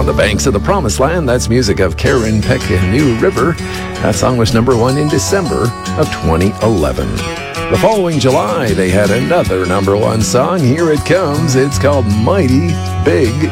On the Banks of the Promised Land, that's music of Karen Peck and New River. That song was number 1 in December of 2011. The following July, they had another number 1 song. Here it comes. It's called Mighty Big